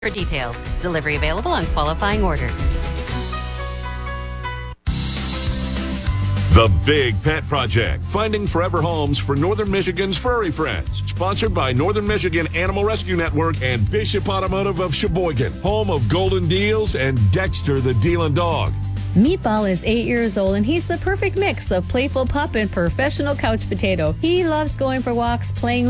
for details. Delivery available on qualifying orders. The Big Pet Project, finding forever homes for Northern Michigan's furry friends. Sponsored by Northern Michigan Animal Rescue Network and Bishop Automotive of Sheboygan, home of Golden Deals and Dexter the Dealin' Dog. Meatball is 8 years old, and he's the perfect mix of playful pup and professional couch potato. He loves going for walks, playing with